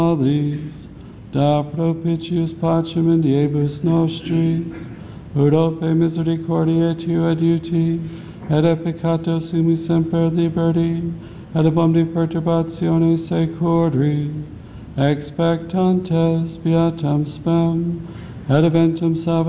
nobis, da propitius pacem in diebus nostris, ut ope misericordiae tua adiuti, et a peccato sumi semper liberti, et ab omni perturbatione securi, expectantes beatam spem, et eventum salvationem